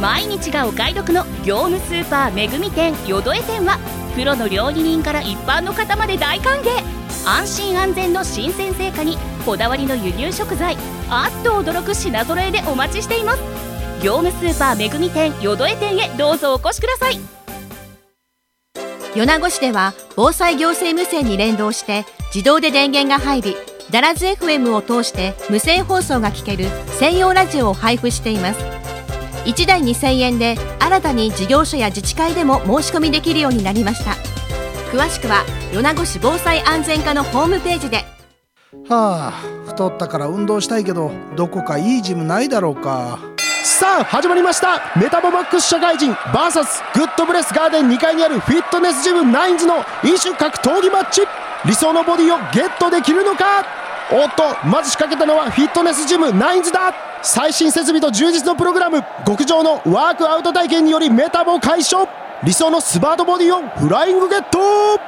毎日がお買い得の業務スーパーめぐみ店よどえ店はプロの料理人から一般の方まで大歓迎。安心安全の新鮮成果にこだわりの輸入食材、あっと驚く品揃えでお待ちしています。業務スーパーめぐみ店よどえ店へどうぞお越しください。 米子市では防災行政無線に連動して自動で電源が入り、ダラズ FM を通して無線放送が聞ける専用ラジオを配布しています。1台2000円で新たに事業所や自治会でも申し込みできるようになりました。詳しくは米子市防災安全課のホームページで。 太ったから運動したいけどどこかいいジムないだろうか。 さあ始まりました。メタボマックス社会人 VS グッドブレスガーデン2階にあるフィットネスジムナインズの異種格闘技マッチ。理想のボディをゲットできるのか。おっと、まず仕掛けたのはフィットネスジムナインズだ。最新設備と充実のプログラム、極上のワークアウト体験によりメタボ解消。理想のスマートボディをフライングゲットで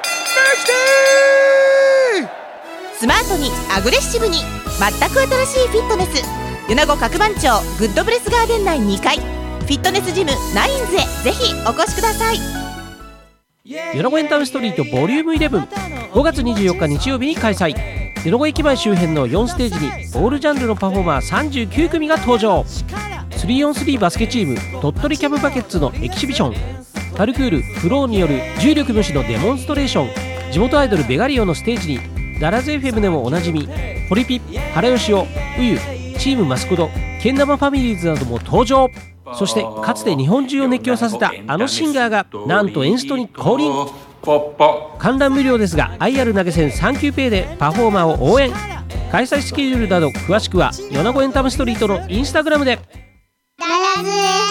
きてー。 スマートにアグレッシブに、全く新しいフィットネス。米子各番町グッドブレスガーデン内2階フィットネスジムナインズへぜひお越しください。 米子エンタメストリートボリューム11、5月24日日曜日に開催。米子駅前周辺の4ステージにオールジャンルのパフォーマー39組が登場。 3on3 バスケチーム鳥取キャブバケッツのエキシビション、パルクールフローによる重力無視のデモンストレーション、地元アイドルベガリオのステージにダラズ FM でもおなじみホリピ、原義雄、ウユ、チームマスコド、けん玉ファミリーズなども登場。そしてかつて日本中を熱狂させたあのシンガーがなんとエンストに降臨。観覧無料ですが IR 投げ銭サンキューペイでパフォーマーを応援。開催スケジュールなど詳しくは米子エンタメストリートのインスタグラムで。 ダラズ